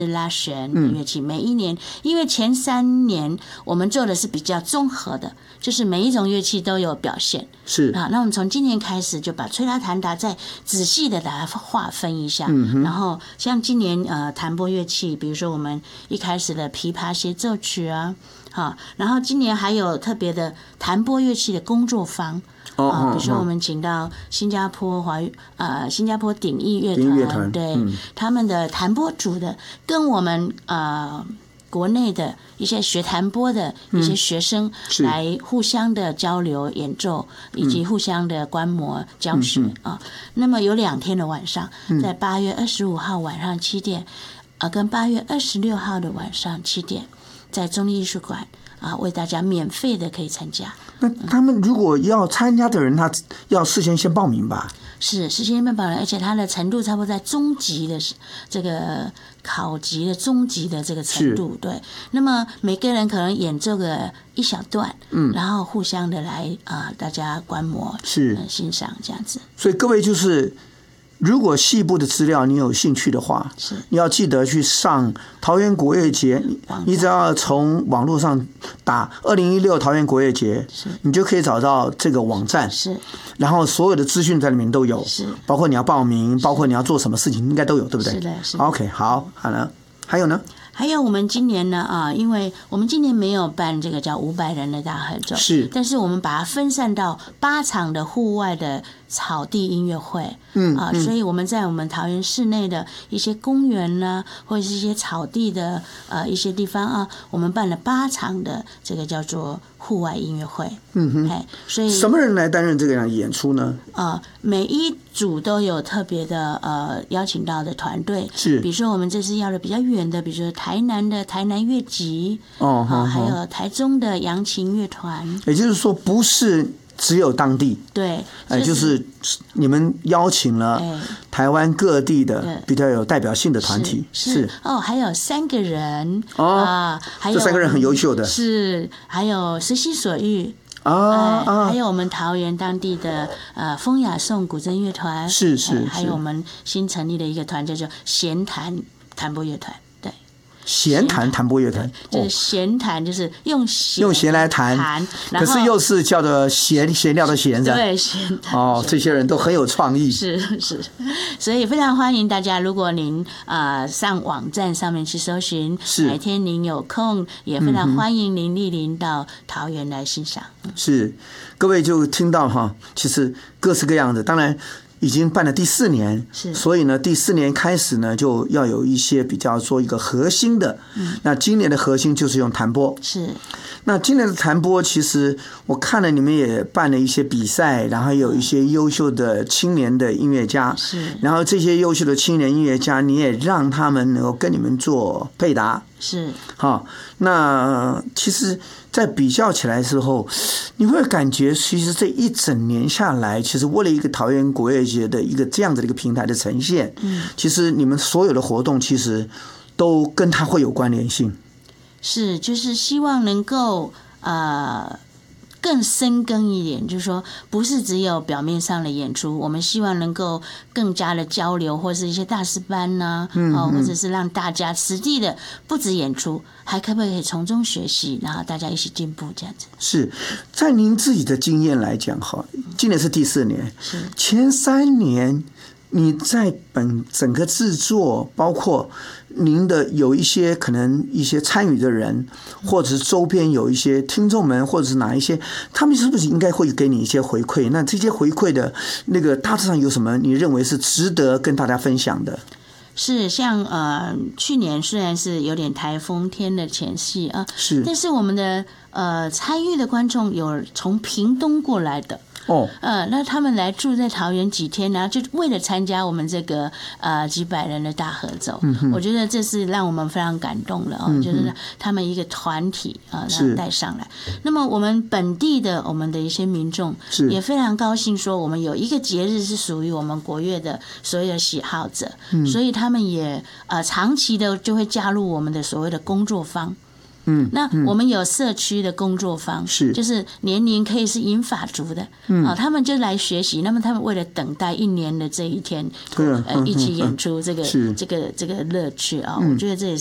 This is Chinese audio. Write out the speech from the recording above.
拉弦乐器，每一年，因为前3年我们做的是比较综合的，就是每一种乐器都有表现。 是啊，那我们从今年开始就把吹拉弹打再仔细的把它划分一下。然后像今年弹拨乐器，比如说我们一开始的琵琶协奏曲啊，好，然后今年还有特别的弹拨乐器的工作坊。比如说我们请到新加坡鼎艺乐团，对，他们的弹拨组的跟我们国内的一些学弹拨的一些学生来互相的交流演奏，以及互相的观摩教学啊。那么有2天的晚上，在8月25号晚上7点，跟8月26号的晚上7点，在中立艺术馆为大家免费的可以参加。 那他们如果要参加的人，他要事先报名吧？ 是事先报名，而且他的程度差不多在中级的这个考级的中级的这个程度。对，那么每个人可能演奏个1小段，然后互相的来大家观摩欣赏这样子。 所以各位就是如果细部的资料你有兴趣的话，你要记得去上桃园国乐节，你只要从网络上打2016桃园国乐节，你就可以找到这个网站，然后所有的资讯在里面都有，包括你要报名，包括你要做什么事情，应该都有，对不对？ 是的，是的。 OK， 好了，还有呢？ 还有我们今年呢因为我们今年没有办这个叫500人的大合奏，但是我们把它分散到8场的户外的草地音乐会，所以我们在我们桃园市内的一些公园呢，或者是一些草地的一些地方我们办了8场的这个叫做户外音乐会。所以什么人来担任这个演出呢？ 每一组都有特别的邀请到的团队，比如说我们这次要的比较远的，比如说台南的台南乐集，还有台中的扬琴乐团。 也就是说，不是只有当地， 对， 就是你们邀请了台湾各地的比较有代表性的团体， 还有3个人还有这3个人很优秀的， 还有随心所欲。还有我们桃园当地的风雅颂古筝乐团，还有我们新成立的一个团叫做弦弹弹拨乐团。对， 弦弹弹拨乐团， 就是弦弹，就是用弦来弹，可是又是叫做弦料的弦， 对，弦弹。 这些人都很有创意， 是，所以非常欢迎大家，如果您上网站上面去搜寻，哪天您有空，也非常欢迎您莅临到桃园来欣赏。 是，各位就听到其实各式各样的，当然已经办了第4年，所以呢，第4年开始呢，就要有一些比较说一个核心的。那今年的核心就是用弹拨。那今年的弹拨，其实我看了你们也办了一些比赛，然后有一些优秀的青年的音乐家，然后这些优秀的青年音乐家，你也让他们能够跟你们做配搭。那其实在比较起来的时候，你会感觉其实这一整年下来，其实为了一个桃园国乐节的一个这样的一个平台的呈现，其实你们所有的活动其实都跟它会有关联性。 就是希望能够更深耕一点，就是说不是只有表面上的演出，我们希望能够更加的交流，或是一些大师班呐，或者是让大家实地的不止演出，还可不可以从中学习，然后大家一起进步这样子。 是在您自己的经验来讲今年是第4年，前3年你在整个制作，包括您的有一些可能一些参与的人，或者是周边有一些听众们，或者是哪一些，他们是不是应该会给你一些回馈？那这些回馈的那个大致上有什么你认为是值得跟大家分享的？ 像去年虽然是有点台风天的前夕但是我们的参与的观众有从屏东过来的。那他们来住在桃园几天，然后就为了参加我们这个几百人的大合奏，我觉得这是让我们非常感动了就是他们一个团体然后带上来。那么我们本地的我们的一些民众也非常高兴，说我们有一个节日是属于我们国乐的所有的喜好者，所以他们也长期的就会加入我们的所谓的工作坊。 那我们有社区的工作坊，就是年龄可以是银发族的，他们就来学习。那么他们为了等待1年的这一天，一起演出这个乐趣啊，我觉得这也是。